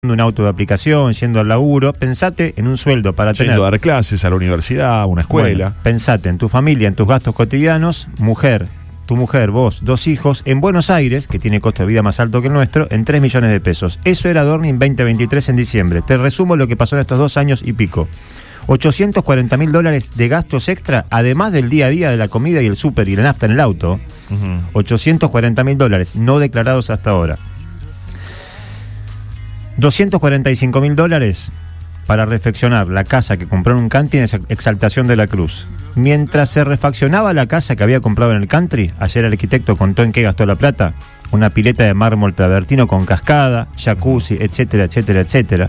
un auto de aplicación, yendo al laburo, pensate en un sueldo para tener... Yendo a dar clases a la universidad, a una escuela. Bueno, pensate en tu familia, en tus gastos cotidianos, tu mujer, vos, 2 hijos, en Buenos Aires, que tiene costo de vida más alto que el nuestro, en 3 millones de pesos. Eso era Adorni en 2023 en diciembre. Te resumo lo que pasó en estos 2 años y pico. $840.000 de gastos extra, además del día a día de la comida y el súper y la nafta en el auto. $840.000 no declarados hasta ahora. $245.000 para refaccionar la casa que compró en un country en Exaltación de la Cruz. Mientras se refaccionaba la casa que había comprado en el country, ayer el arquitecto contó en qué gastó la plata. Una pileta de mármol travertino con cascada, jacuzzi, etcétera, etcétera, etcétera.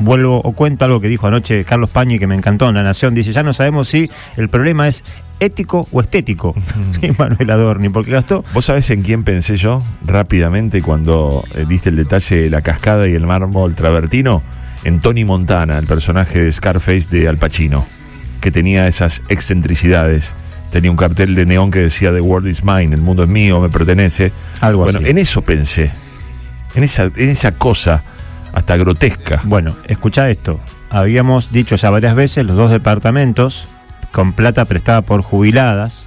Cuento algo que dijo anoche Carlos Pañi que me encantó en La Nación. Dice, ya no sabemos si el problema es ético o estético. Manuel Adorni, porque gastó... ¿Vos sabés en quién pensé yo rápidamente cuando diste el detalle de la cascada y el mármol travertino? En Tony Montana, el personaje de Scarface de Al Pacino, que tenía esas excentricidades. Tenía un cartel de neón que decía The world is mine, el mundo es mío, me pertenece. Algo así. En eso pensé. En esa cosa hasta grotesca. Bueno, escuchá esto. Habíamos dicho ya varias veces, los 2 departamentos con plata prestada por jubiladas.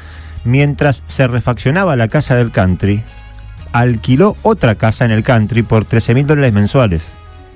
Mientras se refaccionaba la casa del country, alquiló otra casa en el country por $13.000 mensuales.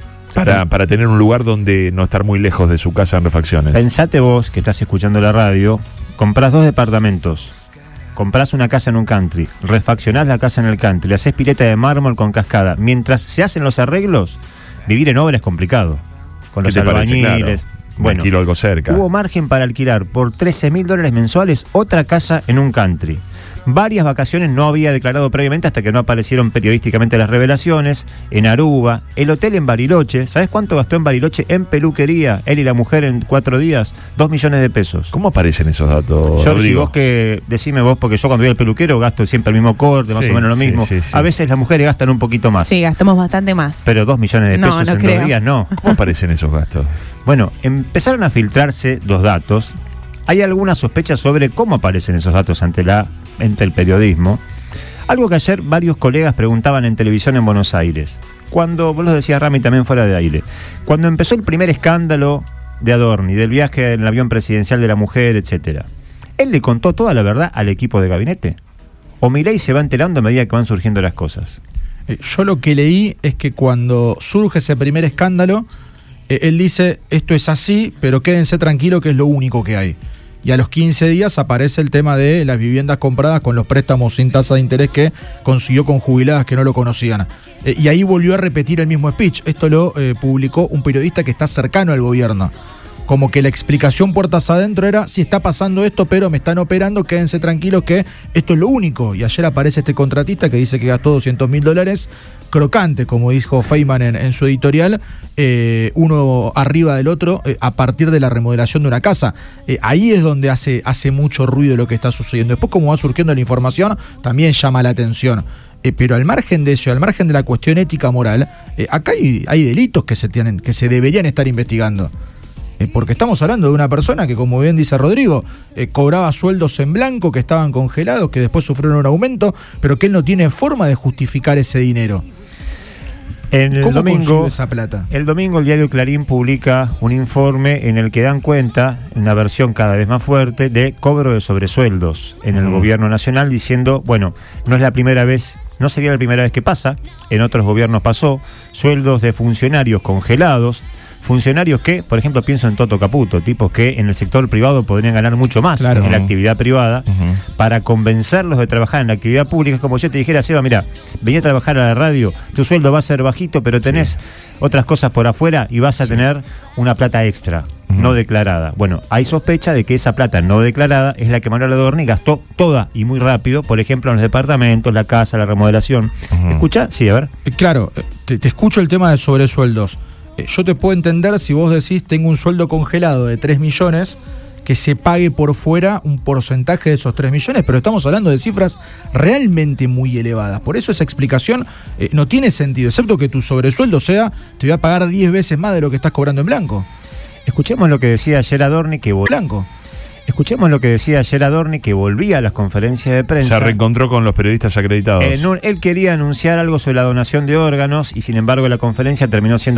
Para tener un lugar donde no estar muy lejos de su casa en refacciones. Pensate vos, que estás escuchando la radio, comprás 2 departamentos, comprás una casa en un country, refaccionás la casa en el country, haces pileta de mármol con cascada. Mientras se hacen los arreglos, vivir en obra es complicado. Con los albañiles. Claro. Bueno, alquilo algo cerca. Hubo margen para alquilar por $13.000 mensuales otra casa en un country. Varias vacaciones no había declarado previamente hasta que no aparecieron periodísticamente las revelaciones. En Aruba, el hotel en Bariloche. ¿Sabes cuánto gastó en Bariloche en peluquería? Él y la mujer en 4 días, $2 millones. ¿Cómo aparecen esos datos, yo, Rodrigo? Decime vos, porque yo cuando voy al peluquero gasto siempre el mismo corte, más o menos lo mismo. Sí. A veces las mujeres gastan un poquito más. Sí, gastamos bastante más. Pero $2 millones en 2 días no. ¿Cómo aparecen esos gastos? Bueno, empezaron a filtrarse los datos. Hay alguna sospecha sobre cómo aparecen esos datos ante el periodismo. Algo que ayer varios colegas preguntaban en televisión en Buenos Aires. Cuando, vos lo decías, Rami, también fuera de aire. Cuando empezó el primer escándalo de Adorni, del viaje en el avión presidencial de la mujer, etcétera, ¿él le contó toda la verdad al equipo de gabinete? ¿O Milei se va enterando a medida que van surgiendo las cosas? Yo lo que leí es que cuando surge ese primer escándalo, él dice, esto es así, pero quédense tranquilos que es lo único que hay. Y a los 15 días aparece el tema de las viviendas compradas con los préstamos sin tasa de interés que consiguió con jubiladas que no lo conocían. Y ahí volvió a repetir el mismo speech. Esto lo publicó un periodista que está cercano al gobierno. Como que la explicación puertas adentro era, sí está pasando esto, pero me están operando, quédense tranquilos que esto es lo único. Y ayer aparece este contratista que dice que gastó $200.000, crocante, como dijo Feynman en su editorial, uno arriba del otro, a partir de la remodelación de una casa. Ahí es donde hace mucho ruido lo que está sucediendo. Después, como va surgiendo la información, también llama la atención. Pero al margen de eso, al margen de la cuestión ética moral, acá hay delitos que se deberían estar investigando. Porque estamos hablando de una persona que, como bien dice Rodrigo, cobraba sueldos en blanco que estaban congelados, que después sufrieron un aumento, pero que él no tiene forma de justificar ese dinero. ¿Cómo consigue esa plata? El domingo el diario Clarín publica un informe en el que dan cuenta, una versión cada vez más fuerte, de cobro de sobresueldos en el gobierno nacional, diciendo, bueno, no sería la primera vez que pasa, en otros gobiernos pasó, sueldos de funcionarios congelados. Funcionarios que, por ejemplo, pienso en Toto Caputo, tipos que en el sector privado podrían ganar mucho más en la actividad privada, para convencerlos de trabajar en la actividad pública. Es como yo te dijera, Seba, mira, vení a trabajar a la radio, tu sueldo va a ser bajito, pero tenés otras cosas por afuera y vas a tener una plata extra, no declarada. Bueno, hay sospecha de que esa plata no declarada es la que Manuel Adorni gastó toda y muy rápido, por ejemplo, en los departamentos, la casa, la remodelación. ¿Escucha? Sí, a ver. Claro, te escucho el tema de sobresueldos. Yo te puedo entender si vos decís, tengo un sueldo congelado de 3 millones, que se pague por fuera un porcentaje de esos 3 millones, pero estamos hablando de cifras realmente muy elevadas. Por eso esa explicación no tiene sentido, excepto que tu sobresueldo sea, te voy a pagar 10 veces más de lo que estás cobrando en blanco. Escuchemos lo que decía ayer Adorni, Escuchemos lo que decía ayer Adorni, que volvía a las conferencias de prensa. Se reencontró con los periodistas acreditados. Él quería anunciar algo sobre la donación de órganos y sin embargo la conferencia terminó siendo